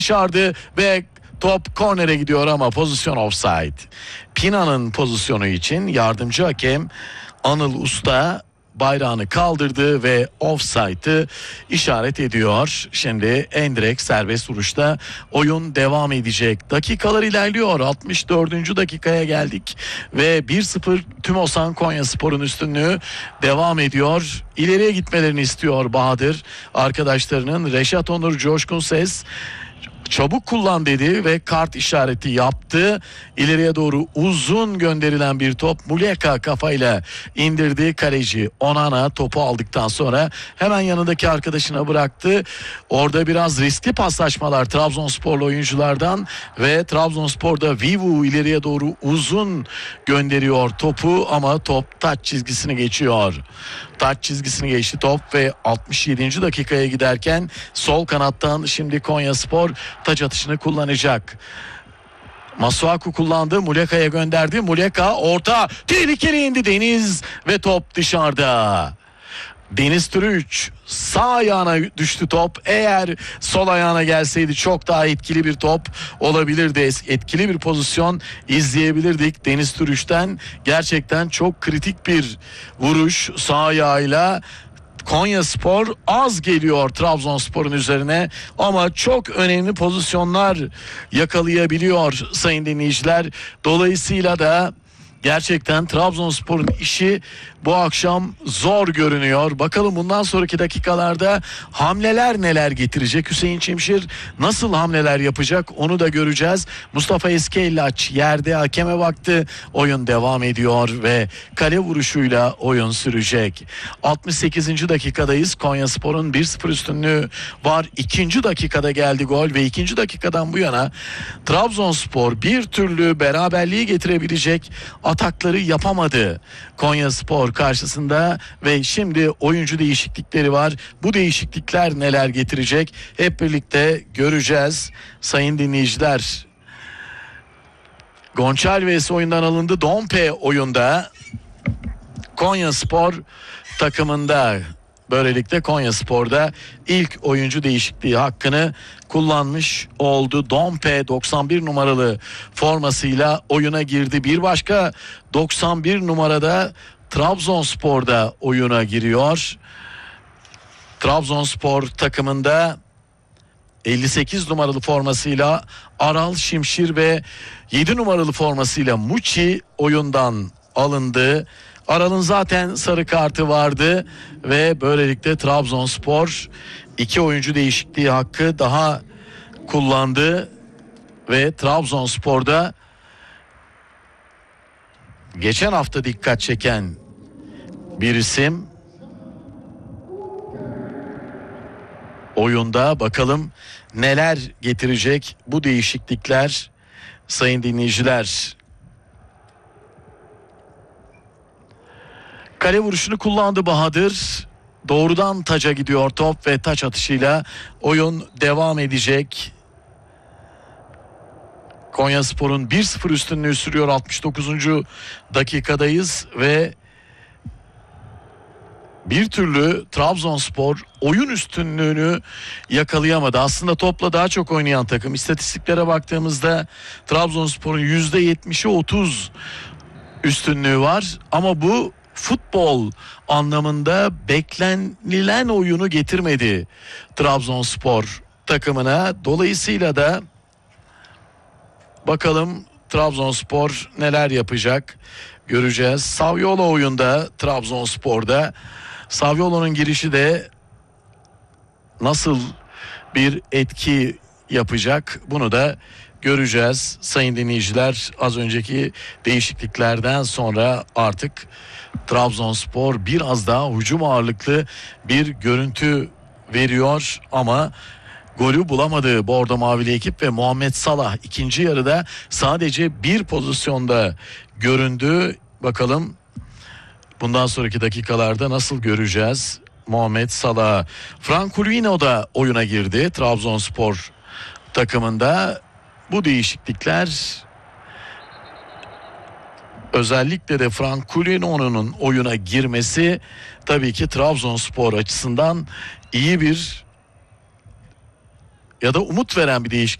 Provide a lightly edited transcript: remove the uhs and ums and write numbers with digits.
başardı ve top kornere gidiyor ama pozisyon offside. Pina'nın pozisyonu için yardımcı hakem Anıl Usta bayrağını kaldırdı ve offside'ı işaret ediyor. Şimdi endirekt serbest vuruşta oyun devam edecek. Dakikalar ilerliyor. 64. dakikaya geldik ve 1-0 Tümosan Konyaspor'un üstünlüğü devam ediyor. İleriye gitmelerini istiyor Bahadır. Arkadaşlarının Reşat Onur Coşkun Ses çabuk kullan dedi ve kart işareti yaptı. İleriye doğru uzun gönderilen bir top. Muleka kafayla indirdi. Kaleci Onana topu aldıktan sonra hemen yanındaki arkadaşına bıraktı. Orada biraz riskli paslaşmalar Trabzonsporlu oyunculardan ve Trabzonspor'da Vivu ileriye doğru uzun gönderiyor topu ama top taç çizgisini geçiyor. Taç çizgisini geçti top ve 67. dakikaya giderken sol kanattan şimdi Konyaspor taç atışını kullanacak. Masuaku kullandı. Muleka'ya gönderdi. Muleka orta tehlikeli indi Deniz ve top dışarıda. Deniz Türüç sağ ayağına düştü top. Eğer sol ayağına gelseydi çok daha etkili bir top olabilirdi. Etkili bir pozisyon izleyebilirdik Deniz Türüç'ten. Gerçekten çok kritik bir vuruş sağ ayağıyla. Konyaspor az geliyor Trabzonspor'un üzerine ama çok önemli pozisyonlar yakalayabiliyor sayın dinleyiciler. Dolayısıyla da gerçekten Trabzonspor'un işi bu akşam zor görünüyor. Bakalım bundan sonraki dakikalarda hamleler neler getirecek? Hüseyin Çimşir nasıl hamleler yapacak onu da göreceğiz. Mustafa Eskellaç yerde hakeme baktı. Oyun devam ediyor ve kale vuruşuyla oyun sürecek. 68. dakikadayız. Konyaspor'un 1-0 üstünlüğü var. 2. dakikada geldi gol ve 2. dakikadan bu yana Trabzonspor bir türlü beraberliği getirebilecek atakları yapamadı Konyaspor karşısında ve şimdi oyuncu değişiklikleri var. Bu değişiklikler neler getirecek? Hep birlikte göreceğiz sayın dinleyiciler. Gonçalves oyundan alındı. Dompe oyunda. Konyaspor takımında. Böylelikle Konyaspor'da ilk oyuncu değişikliği hakkını kullanmış oldu. Dompe 91 numaralı formasıyla oyuna girdi. Bir başka 91 numarada Trabzonspor'da oyuna giriyor. Trabzonspor takımında 58 numaralı formasıyla Aral Şimşir ve 7 numaralı formasıyla Muçi oyundan alındı. Aral'ın zaten sarı kartı vardı ve böylelikle Trabzonspor 2 oyuncu değişikliği hakkı daha kullandı ve Trabzonspor'da geçen hafta dikkat çeken bir isim oyunda. Bakalım neler getirecek bu değişiklikler sayın dinleyiciler. Kale vuruşunu kullandı Bahadır. Doğrudan taca gidiyor top ve taç atışıyla oyun devam edecek. Konyaspor'un 1-0 üstünlüğü sürüyor. 69. dakikadayız ve bir türlü Trabzonspor oyun üstünlüğünü yakalayamadı. Aslında topla daha çok oynayan takım. İstatistiklere baktığımızda Trabzonspor'un %70'i 30 üstünlüğü var ama bu futbol anlamında beklenilen oyunu getirmedi Trabzonspor takımına. Dolayısıyla da bakalım Trabzonspor neler yapacak göreceğiz. Saviola oyunda Trabzonspor'da. Saviola'nın girişi de nasıl bir etki yapacak bunu da göreceğiz sayın dinleyiciler. Az önceki değişikliklerden sonra artık Trabzonspor biraz daha hücum ağırlıklı bir görüntü veriyor ama golü bulamadı Bordo Mavili ekip ve Muhammed Salah ikinci yarıda sadece bir pozisyonda göründü. Bakalım bundan sonraki dakikalarda nasıl göreceğiz Muhammed Salah. Franculino da oyuna girdi Trabzonspor takımında. Bu değişiklikler özellikle de Franculino'nun oyuna girmesi tabii ki Trabzonspor açısından iyi bir ya da umut veren bir değişiklik